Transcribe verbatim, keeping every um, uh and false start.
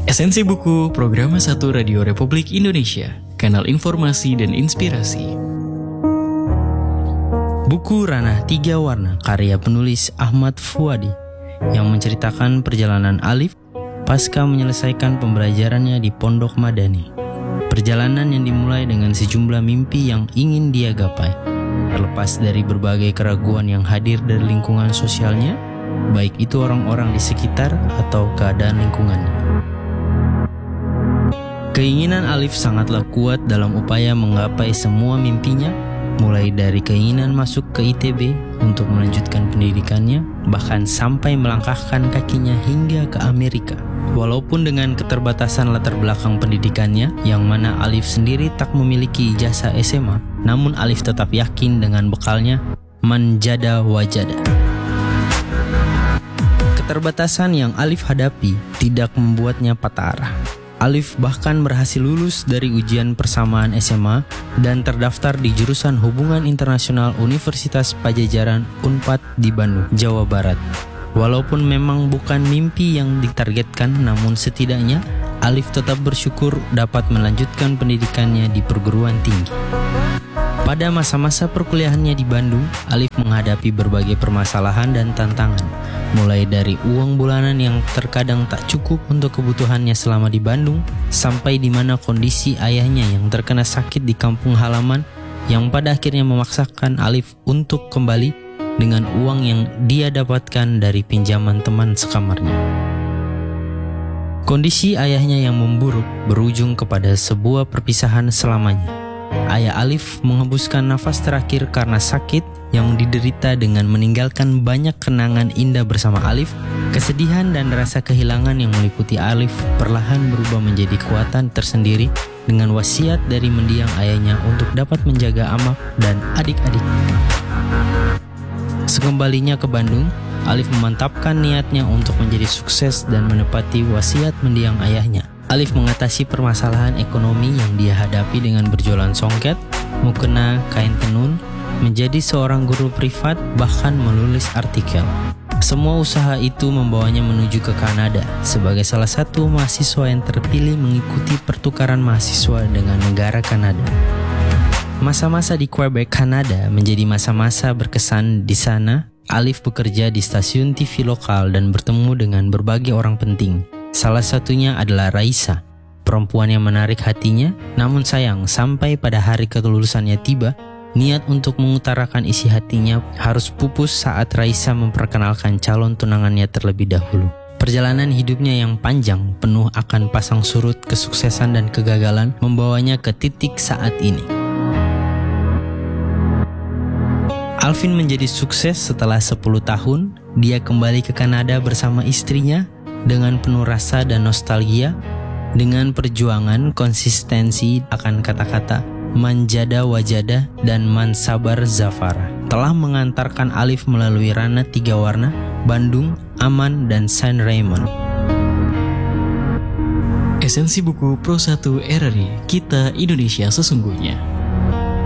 Esensi Buku, Program satu Radio Republik Indonesia, kanal informasi dan inspirasi. Buku Ranah Tiga Warna karya penulis Ahmad Fuadi yang menceritakan perjalanan Alif pasca menyelesaikan pembelajarannya di Pondok Madani. Perjalanan yang dimulai dengan sejumlah mimpi yang ingin dia gapai, terlepas dari berbagai keraguan yang hadir dari lingkungan sosialnya, baik itu orang-orang di sekitar atau keadaan lingkungannya. Keinginan Alif sangatlah kuat dalam upaya menggapai semua mimpinya, mulai dari keinginan masuk ke I T B untuk melanjutkan pendidikannya, bahkan sampai melangkahkan kakinya hingga ke Amerika. Walaupun dengan keterbatasan latar belakang pendidikannya, yang mana Alif sendiri tak memiliki ijazah S M A, namun Alif tetap yakin dengan bekalnya, man jada wajada. Keterbatasan yang Alif hadapi tidak membuatnya patah arah. Alif bahkan berhasil lulus dari ujian persamaan S M A dan terdaftar di jurusan Hubungan Internasional Universitas Padjadjaran Unpad di Bandung, Jawa Barat. Walaupun memang bukan mimpi yang ditargetkan, namun setidaknya Alif tetap bersyukur dapat melanjutkan pendidikannya di perguruan tinggi. Pada masa-masa perkuliahannya di Bandung, Alif menghadapi berbagai permasalahan dan tantangan, mulai dari uang bulanan yang terkadang tak cukup untuk kebutuhannya selama di Bandung, sampai di mana kondisi ayahnya yang terkena sakit di kampung halaman yang pada akhirnya memaksakan Alif untuk kembali dengan uang yang dia dapatkan dari pinjaman teman sekamarnya. Kondisi ayahnya yang memburuk berujung kepada sebuah perpisahan selamanya. Ayah Alif menghembuskan nafas terakhir karena sakit yang diderita dengan meninggalkan banyak kenangan indah bersama Alif. Kesedihan dan rasa kehilangan yang meliputi Alif perlahan berubah menjadi kekuatan tersendiri dengan wasiat dari mendiang ayahnya untuk dapat menjaga Amak dan adik-adiknya. Sekembalinya ke Bandung, Alif memantapkan niatnya untuk menjadi sukses dan menepati wasiat mendiang ayahnya. Alif mengatasi permasalahan ekonomi yang dia hadapi dengan berjualan songket, mukena, kain tenun, menjadi seorang guru privat, bahkan menulis artikel. Semua usaha itu membawanya menuju ke Kanada sebagai salah satu mahasiswa yang terpilih mengikuti pertukaran mahasiswa dengan negara Kanada. Masa-masa di Quebec, Kanada menjadi masa-masa berkesan. Di sana, Alif bekerja di stasiun T V lokal dan bertemu dengan berbagai orang penting. Salah satunya adalah Raisa, perempuan yang menarik hatinya. Namun sayang, sampai pada hari kelulusannya tiba, niat untuk mengutarakan isi hatinya harus pupus saat Raisa memperkenalkan calon tunangannya terlebih dahulu. Perjalanan hidupnya yang panjang, penuh akan pasang surut kesuksesan dan kegagalan, membawanya ke titik saat ini. Alvin menjadi sukses setelah sepuluh tahun. Dia kembali ke Kanada bersama istrinya dengan penuh rasa dan nostalgia, dengan perjuangan konsistensi akan kata-kata man jada wajada dan man sabar zafara, telah mengantarkan Alif melalui ranah tiga warna, Bandung, Aman, dan Saint Raymond. Esensi Buku Pro satu R R I, kita Indonesia sesungguhnya.